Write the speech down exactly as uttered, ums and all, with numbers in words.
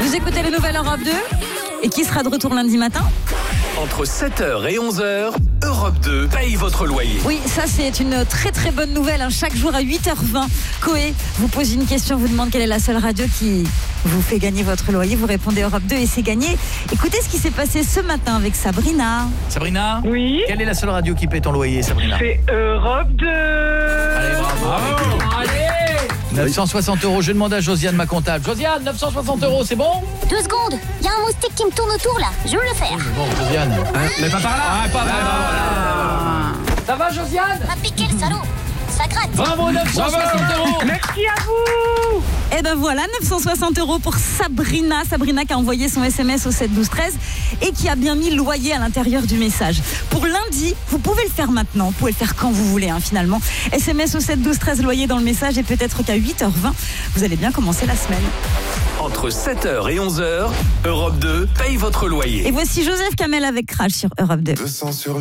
Vous écoutez les nouvelles Europe deux. Et qui sera de retour lundi matin ? Entre sept heures et onze heures, Europe deux paye votre loyer. Oui, ça c'est une très très bonne nouvelle. Hein. Chaque jour à huit heures vingt, Coé vous pose une question, vous demande quelle est la seule radio qui vous fait gagner votre loyer. Vous répondez Europe deux et c'est gagné. Écoutez ce qui s'est passé ce matin avec Sabrina. Sabrina ? Oui. Quelle est la seule radio qui paie ton loyer, Sabrina ? C'est Europe deux. Allez, bravo. bravo. Allez neuf cent soixante euros, je demande à Josiane, ma comptable. Josiane, neuf cent soixante euros, c'est bon ? Deux secondes, il y a un moustique qui me tourne autour là, je veux le faire. Bon, Josiane. Hein, mais pas par là. Ah, pas mal. Ah. Ça va, Josiane ? M'a piqué le salaud, ça gratte. Bravo, neuf cent soixante euros. Merci à vous. Et ben voilà, neuf cent soixante euros pour Sabrina. Sabrina qui a envoyé son S M S au sept douze treize et qui a bien mis loyer à l'intérieur du message. Pour lundi, vous pouvez le faire maintenant. Vous pouvez le faire quand vous voulez, hein, finalement. S M S au sept douze treize, loyer dans le message et peut-être qu'à huit heures vingt, vous allez bien commencer la semaine. Entre sept heures et onze heures, Europe deux paye votre loyer. Et voici Joseph Kamel avec Crash sur Europe deux.